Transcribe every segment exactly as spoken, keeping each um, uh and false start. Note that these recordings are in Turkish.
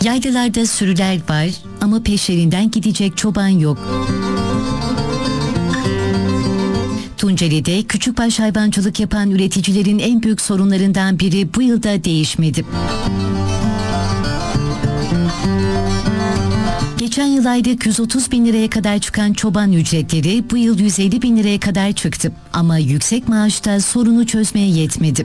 Yaylalarda sürüler var ama peşlerinden gidecek çoban yok. Tunceli'de küçükbaş hayvancılık yapan üreticilerin en büyük sorunlarından biri bu yılda değişmedi. Geçen yıl aylık yüz otuz bin liraya kadar çıkan çoban ücretleri bu yıl yüz elli bin liraya kadar çıktı. Ama yüksek maaşta sorunu çözmeye yetmedi.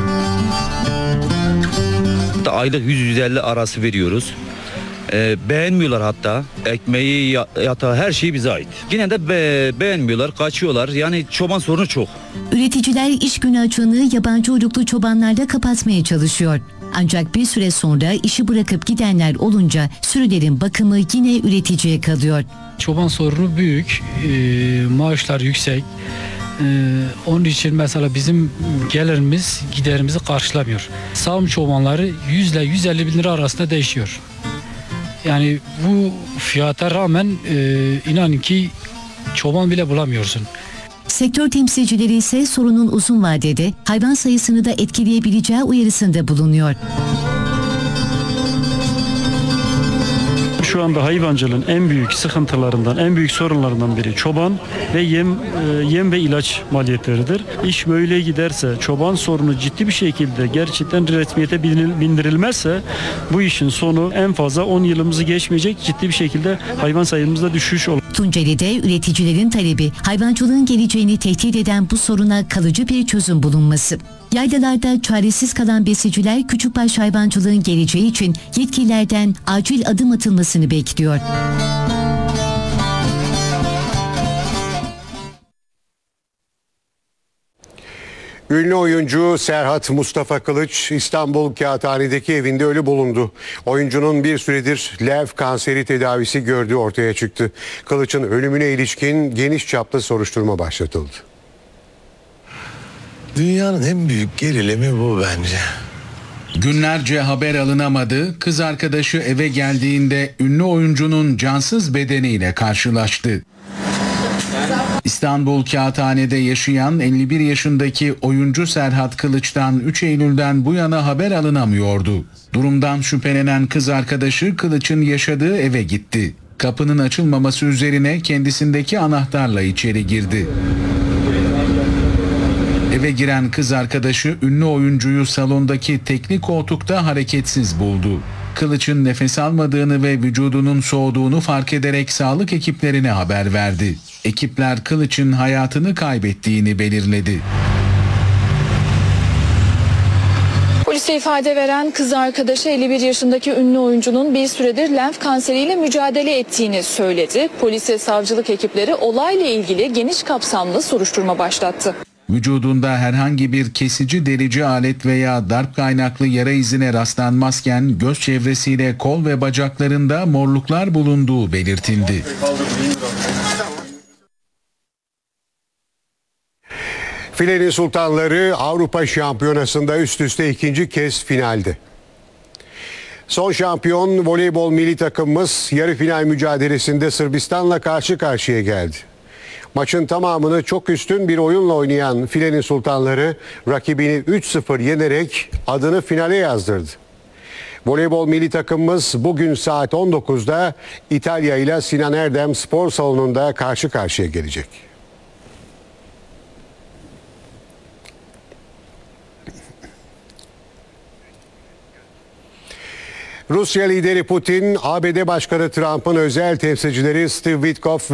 Aylık yüz yüz elli arası veriyoruz. Ee, beğenmiyorlar hatta. Ekmeği, yatağı, her şey bize ait. Yine de be, beğenmiyorlar, kaçıyorlar. Yani çoban sorunu çok. Üreticiler iş günü açığını yabancı uyruklu çobanlarla kapatmaya çalışıyor. Ancak bir süre sonra işi bırakıp gidenler olunca sürülerin bakımı yine üreticiye kalıyor. Çoban sorunu büyük, e, maaşlar yüksek. Ee, onun için mesela bizim gelirimiz giderimizi karşılamıyor. Sağım çobanları yüz ile yüz elli bin lira arasında değişiyor. Yani bu fiyata rağmen e, inanın ki çoban bile bulamıyorsun. Sektör temsilcileri ise sorunun uzun vadede hayvan sayısını da etkileyebileceği uyarısında bulunuyor. Şu anda hayvancılığın en büyük sıkıntılarından, en büyük sorunlarından biri çoban ve yem e, yem ve ilaç maliyetleridir. İş böyle giderse, çoban sorunu ciddi bir şekilde gerçekten resmiyete bindirilmezse bu işin sonu en fazla on yılımızı geçmeyecek, ciddi bir şekilde hayvan sayımızda düşüş olur. Tunceli'de üreticilerin talebi hayvancılığın geleceğini tehdit eden bu soruna kalıcı bir çözüm bulunması. Yaylalarda çaresiz kalan besiciler küçükbaş hayvancılığın geleceği için yetkililerden acil adım atılmasını bekliyor. Ünlü oyuncu Serhat Mustafa Kılıç İstanbul Kağıthane'deki evinde ölü bulundu. Oyuncunun bir süredir lenf kanseri tedavisi gördüğü ortaya çıktı. Kılıç'ın ölümüne ilişkin geniş çaplı soruşturma başlatıldı. Dünyanın en büyük gerilimi bu bence. Günlerce haber alınamadı, kız arkadaşı eve geldiğinde ünlü oyuncunun cansız bedeniyle karşılaştı. İstanbul Kağıthane'de yaşayan elli bir yaşındaki oyuncu Serhat Kılıç'tan üç Eylül'den bu yana haber alınamıyordu. Durumdan şüphelenen kız arkadaşı Kılıç'ın yaşadığı eve gitti. Kapının açılmaması üzerine kendisindeki anahtarla içeri girdi. Eve giren kız arkadaşı ünlü oyuncuyu salondaki tekli koltukta hareketsiz buldu. Kılıç'ın nefes almadığını ve vücudunun soğuduğunu fark ederek sağlık ekiplerine haber verdi. Ekipler Kılıç'ın hayatını kaybettiğini belirledi. Polise ifade veren kız arkadaşı elli bir yaşındaki ünlü oyuncunun bir süredir lenf kanseriyle mücadele ettiğini söyledi. Polise savcılık ekipleri olayla ilgili geniş kapsamlı soruşturma başlattı. Vücudunda herhangi bir kesici delici alet veya darp kaynaklı yara izine rastlanmazken göz çevresiyle kol ve bacaklarında morluklar bulunduğu belirtildi. Filenin Sultanları Avrupa Şampiyonası'nda üst üste ikinci kez finalde. Son şampiyon voleybol milli takımımız yarı final mücadelesinde Sırbistan'la karşı karşıya geldi. Maçın tamamını çok üstün bir oyunla oynayan Filenin Sultanları rakibini üç sıfır yenerek adını finale yazdırdı. Voleybol milli takımımız bugün saat on dokuzda İtalya ile Sinan Erdem Spor Salonu'nda karşı karşıya gelecek. Rusya lideri Putin, A B D Başkanı Trump'ın özel temsilcileri Steve Witkoff